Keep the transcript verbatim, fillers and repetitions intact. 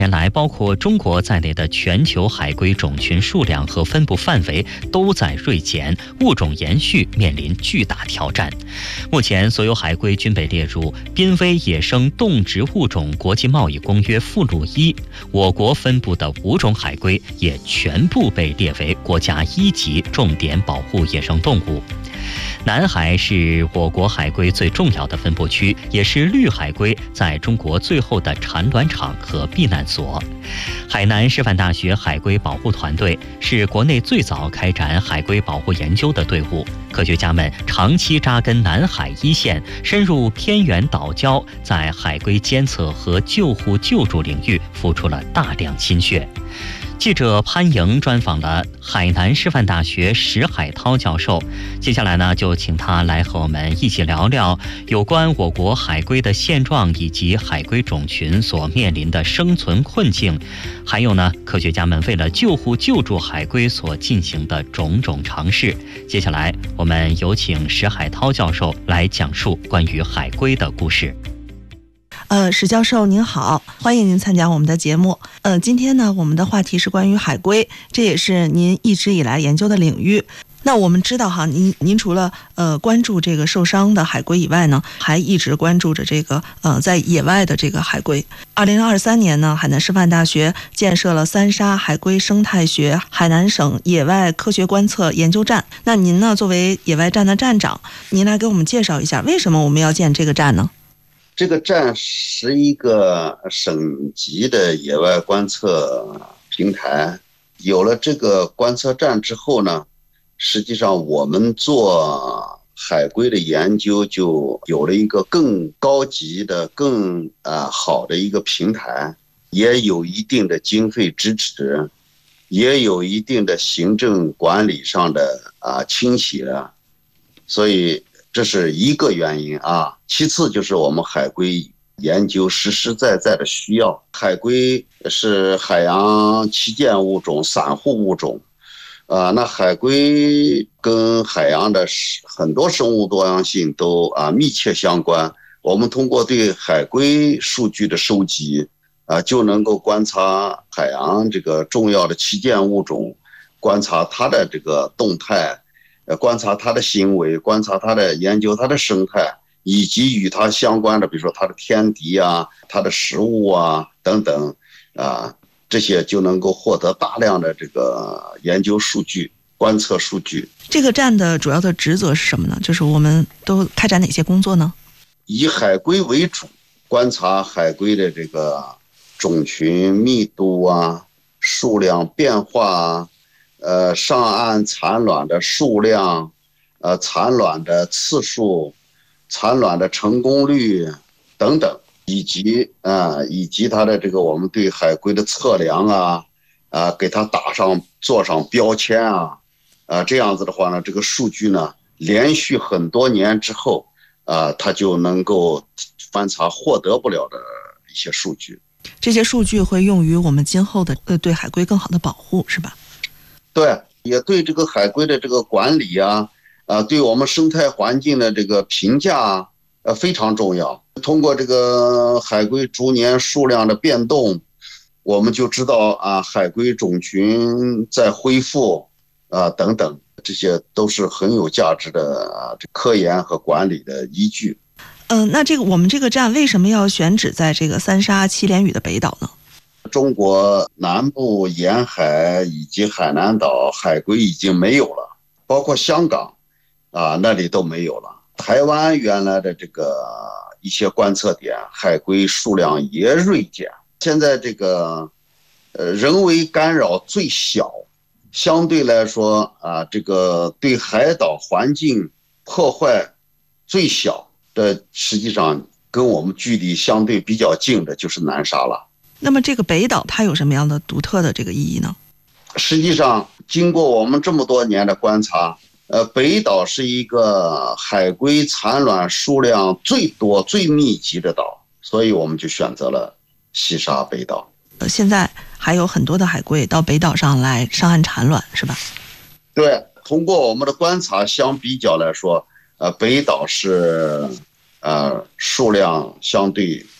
年来，包括中国在内的全球海龟种群数量和分布范围都在锐减，物种延续面临巨大挑战。目前，所有海龟均被列入《濒危野生动植物种国际贸易公约》附录一，我国分布的五种海龟也全部被列为国家一级重点保护野生动物。南海是我国海龟最重要的分布区，也是绿海龟在中国最后的产卵场和避难所。海南师范大学海龟保护团队是国内最早开展海龟保护研究的队伍，科学家们长期扎根南海一线，深入偏远岛礁，在海龟监测和救护救助领域付出了大量心血。记者潘莹专访了海南师范大学石海涛教授，接下来呢，就请他来和我们一起聊聊有关我国海龟的现状，以及海龟种群所面临的生存困境，还有呢，科学家们为了救护救助海龟所进行的种种尝试。接下来，我们有请石海涛教授来讲述关于海龟的故事。 呃，石教授您好，欢迎您参加我们的节目。呃，今天呢，我们的话题是关于海龟，这也是您一直以来研究的领域。那我们知道哈，您您除了呃关注这个受伤的海龟以外呢，还一直关注着这个呃在野外的这个海龟。二零二三年呢，海南师范大学建设了三沙海龟生态学海南省野外科学观测研究站。那您呢，作为野外站的站长，您来给我们介绍一下，为什么我们要建这个站呢？ 这个站是一个省级的野外观测平台，有了这个观测站之后呢，实际上我们做海龟的研究就有了一个更高级的、更啊好的一个平台，也有一定的经费支持，也有一定的行政管理上的啊倾斜，所以这是一个原因啊。其次就是我们海龟研究实实在在的需要。海龟是海洋旗舰物种、散户物种，啊，那海龟跟海洋的很多生物多样性都啊密切相关。我们通过对海龟数据的收集，啊，就能够观察海洋这个重要的旗舰物种，观察它的这个动态。观察它的行为，观察它的研究它的生态，以及与它相关的，比如说它的天敌啊、它的食物啊等等啊，这些就能够获得大量的这个研究数据、观测数据。 这个站的主要的职责是什么呢？就是我们都开展哪些工作呢？ 以海龟为主，观察海龟的这个种群密度啊、数量变化啊。呃，上岸产卵的数量，呃，产卵的次数，产卵的成功率等等，以及啊、呃，以及它的这个我们对海龟的测量啊，啊、呃，给它打上做上标签啊，啊、呃，这样子的话呢，这个数据呢，连续很多年之后，啊、呃，它就能够翻查获得不了的一些数据。 这些数据会用于我们今后的呃对海龟更好的保护，是吧？ 对，也对这个海龟的这个管理啊，啊，对我们生态环境的这个评价啊，呃，非常重要。通过这个海龟逐年数量的变动，我们就知道啊，海龟种群在恢复啊等等，这些都是很有价值的啊科研和管理的依据。 嗯、呃，那这个我们这个站为什么要选址在这个三沙七连屿的北岛呢？ 中国南部沿海以及海南岛海龟已经没有了，包括香港啊那里都没有了。台湾原来的这个一些观测点海龟数量也锐减。现在这个呃人为干扰最小，相对来说啊这个对海岛环境破坏最小的，实际上跟我们距离相对比较近的就是南沙了。 那么这个北岛它有什么样的独特的这个意义呢？ 实际上经过我们这么多年的观察，呃，北岛是一个海龟产卵数量最多最密集的岛，所以我们就选择了西沙北岛。 呃，现在还有很多的海龟到北岛上来上岸产卵，是吧？ 对，通过我们的观察相比较来说，呃，北岛是呃数量相对